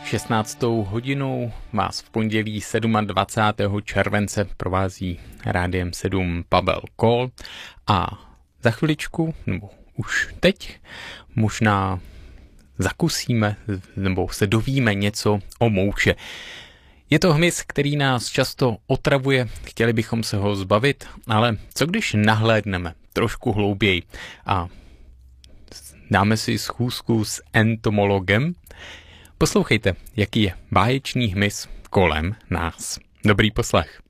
16. hodinou vás v pondělí 27. července provází Rádiem 7 Pavel Kol a za chviličku, nebo už teď, možná zakusíme nebo se dovíme něco o mouše. Je to hmyz, který nás často otravuje, chtěli bychom se ho zbavit, ale co když nahlédneme trošku hlouběji a dáme si schůzku s entomologem? Poslouchejte, jaký je báječný hmyz kolem nás. Dobrý poslech.